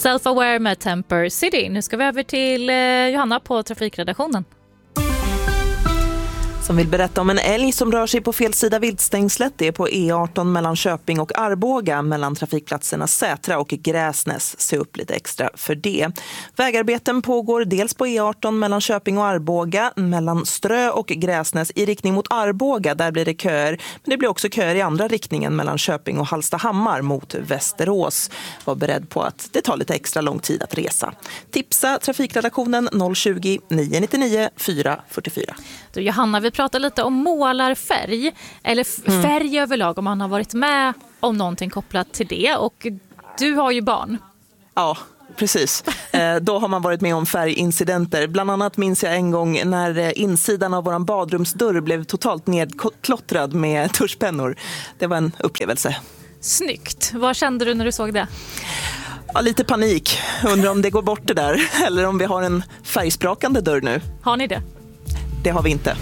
Self-Aware med Temper City. Nu ska vi över till Johanna på trafikredaktionen. Som vill berätta om en älg som rör sig på fel sida viltstängslet. Det är på E18 mellan Köping och Arboga mellan trafikplatserna Sätra och Gräsnäs. Se upp lite extra för det. Vägarbeten pågår dels på E18 mellan Köping och Arboga, mellan Strö och Gräsnäs i riktning mot Arboga. Där blir det köer, men det blir också köer i andra riktningen mellan Köping och Hallstahammar mot Västerås. Var beredd på att det tar lite extra lång tid att resa. Tipsa trafikredaktionen 020 999 444. Du, Johanna, vi pratar lite om målarfärg eller färg överlag, om man har varit med om någonting kopplat till det, och du har ju barn. Ja, precis. Då har man varit med om färgincidenter. Bland annat minns jag en gång när insidan av våran badrumsdörr blev totalt nedklottrad med tuschpennor. Det var en upplevelse. Snyggt. Vad kände du när du såg det? Ja, lite panik. Undrar om det går bort det där eller om vi har en färgsprakande dörr nu. Har ni det? Det har vi inte.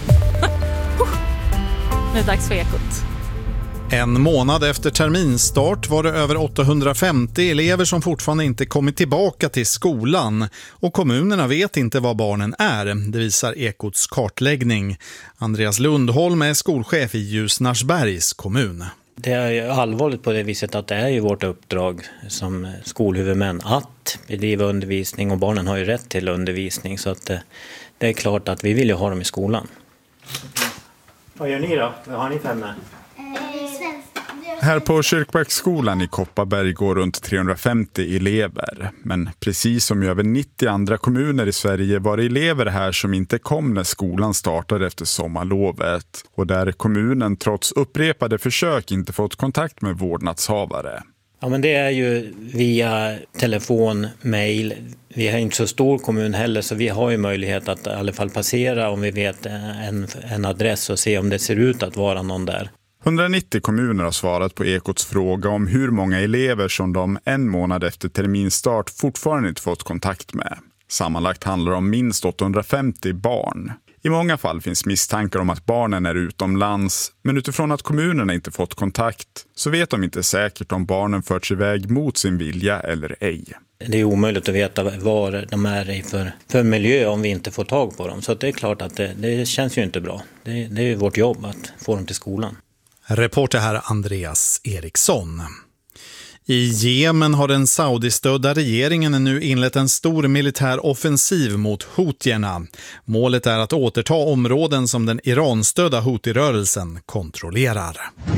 Nu är det dags för Ekot. En månad efter terminstart var det över 850 elever som fortfarande inte kommit tillbaka till skolan. Och kommunerna vet inte var barnen är. Det visar Ekots kartläggning. Andreas Lundholm är skolchef i Ljusnarsbergs kommun. Det är allvarligt på det viset att det är ju vårt uppdrag som skolhuvudmän att bedriva undervisning, och barnen har ju rätt till undervisning, så att det är klart att vi vill ju ha dem i skolan. Vad gör ni då? Vad har ni för med? Här på Kyrkbäcksskolan i Kopparberg går runt 350 elever. Men precis som i över 90 andra kommuner i Sverige var det elever här som inte kom när skolan startade efter sommarlovet. Och där kommunen trots upprepade försök inte fått kontakt med vårdnadshavare. Ja, men det är ju via telefon, mejl. Vi har inte så stor kommun heller, så vi har ju möjlighet att i alla fall passera om vi vet en adress och se om det ser ut att vara någon där. 190 kommuner har svarat på Ekots fråga om hur många elever som de en månad efter terminstart fortfarande inte fått kontakt med. Sammanlagt handlar det om minst 850 barn. I många fall finns misstankar om att barnen är utomlands, men utifrån att kommunerna inte fått kontakt så vet de inte säkert om barnen förts iväg mot sin vilja eller ej. Det är omöjligt att veta vad de är i för miljö om vi inte får tag på dem. Så det är klart att det känns ju inte bra. Det är ju vårt jobb att få dem till skolan. Reporter här Andreas Eriksson. I Jemen har den saudistödda regeringen nu inlett en stor militär offensiv mot hutierna. Målet är att återta områden som den Iranstödda Houthi-rörelsen kontrollerar.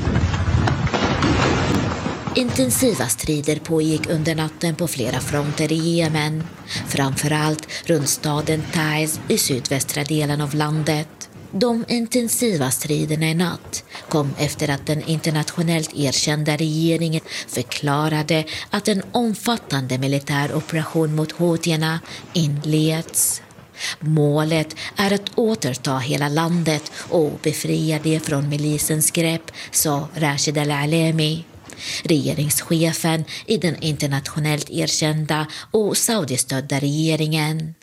Intensiva strider pågick under natten på flera fronter i Jemen. Framförallt runt staden Taiz i sydvästra delen av landet. De intensiva striderna i natt kom efter att den internationellt erkända regeringen förklarade att en omfattande militär operation mot houtierna inleds. Målet är att återta hela landet och befria det från milisens grepp, sa Rashid Al-Alemi. Regeringschefen i den internationellt erkända och saudistödda regeringen.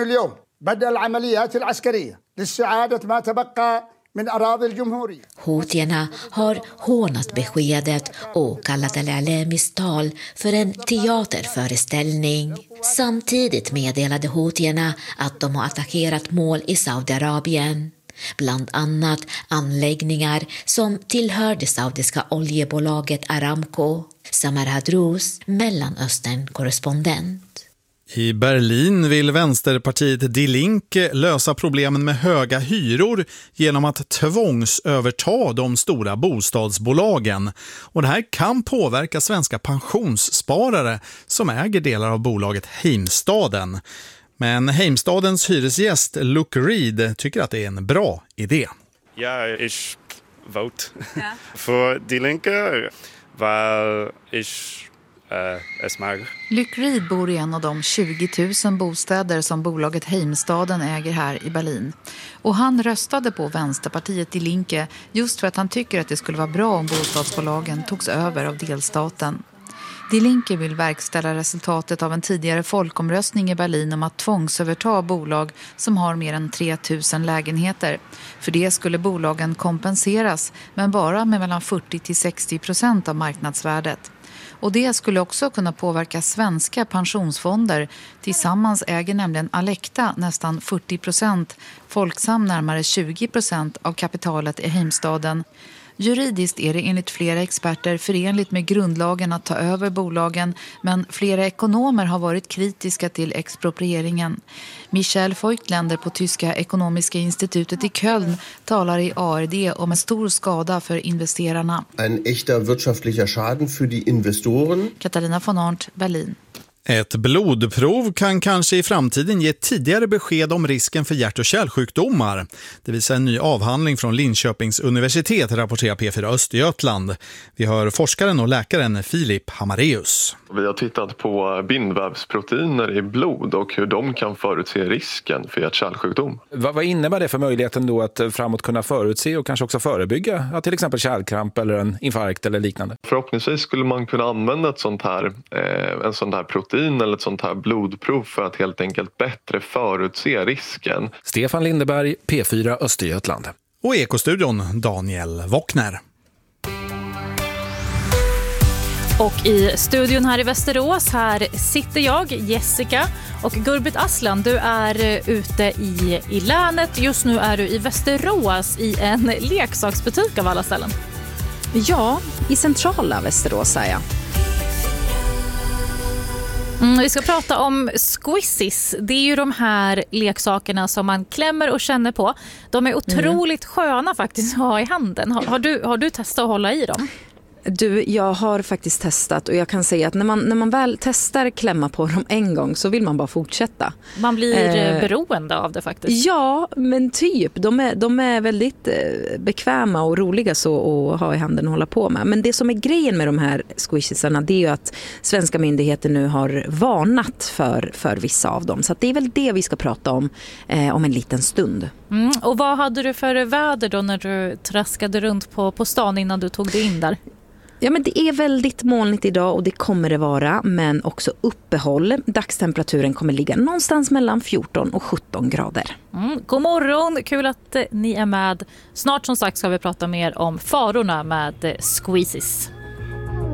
Houtierna har hånat beskedet och kallat Al-Alemis tal för en teaterföreställning. Samtidigt meddelade houtierna att de har attackerat mål i Saudiarabien. Bland annat anläggningar som tillhör det saudiska oljebolaget Aramco. Samar Hadrous, Mellanöstern-korrespondent. I Berlin vill vänsterpartiet Die Linke lösa problemen med höga hyror genom att tvångsöverta de stora bostadsbolagen. Och det här kan påverka svenska pensionssparare som äger delar av bolaget Heimstaden. Men Heimstadens hyresgäst Luke Reed tycker att det är en bra idé. Ja, jag vote för Die Linke, weil ich es mag. Luke Reed bor i en av de 20 000 bostäder som bolaget Heimstaden äger här i Berlin. Och han röstade på Vänsterpartiet Die Linke just för att han tycker att det skulle vara bra om bostadsbolagen togs över av delstaten. Die Linke vill verkställa resultatet av en tidigare folkomröstning i Berlin om att tvångsöverta bolag som har mer än 3 000 lägenheter. För det skulle bolagen kompenseras, men bara med mellan 40-60% av marknadsvärdet. Och det skulle också kunna påverka svenska pensionsfonder. Tillsammans äger nämligen Alecta nästan 40%, Folksam närmare 20% av kapitalet i Heimstaden. Juridiskt är det enligt flera experter förenligt med grundlagen att ta över bolagen, men flera ekonomer har varit kritiska till exproprieringen. Michael Voigtländer på Tyska ekonomiska institutet i Köln talar i ARD om en stor skada för investerarna. En echter wirtschaftlicher Schaden för de investoren. Katarina von Arndt, Berlin. Ett blodprov kan kanske i framtiden ge tidigare besked om risken för hjärt- och kärlsjukdomar. Det visar en ny avhandling från Linköpings universitet, rapporterar P4 Östergötland. Vi hör forskaren och läkaren Filip Hammareus. Vi har tittat på bindvävsproteiner i blod och hur de kan förutse risken för hjärt-kärlsjukdom. Vad innebär det för möjligheten då att framåt kunna förutse och kanske också förebygga till exempel kärlkramp eller en infarkt eller liknande? Förhoppningsvis skulle man kunna använda en sån här protein eller ett sånt här blodprov för att helt enkelt bättre förutse risken. Stefan Lindeberg, P4 Östergötland. Och Ekostudion, Daniel Wockner. Och i studion här i Västerås, här sitter jag, Jessica, och Gurbit Aslan, du är ute i länet. Just nu är du i Västerås i en leksaksbutik av alla ställen. Ja, i centrala Västerås är jag. Vi ska prata om Squishies. Det är ju de här leksakerna som man klämmer och känner på. De är otroligt sköna faktiskt att ha i handen. Har du testat att hålla i dem? Du, jag har faktiskt testat och jag kan säga att när man väl testar klämma på dem en gång så vill man bara fortsätta. Man blir beroende av det faktiskt. Ja, men typ. De är väldigt bekväma och roliga så att ha i handen och hålla på med. Men det som är grejen med de här squishiesarna, det är ju att svenska myndigheter nu har varnat för vissa av dem. Så att det är väl det vi ska prata om en liten stund. Och vad hade du för väder då när du traskade runt på stan innan du tog dig in där? Ja, men det är väldigt molnigt idag och det kommer det vara, men också uppehåll. Dagstemperaturen kommer ligga någonstans mellan 14 och 17 grader. God morgon, kul att ni är med. Snart som sagt ska vi prata mer om farorna med squeezies.